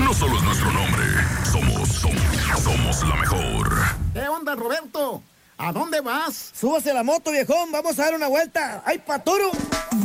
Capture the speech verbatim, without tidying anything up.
no solo es nuestro nombre, somos, somos, somos la mejor. ¿Qué onda, Roberto? ¿A dónde vas? Súbase a la moto, viejón, vamos a dar una vuelta. ¡Ay, paturo!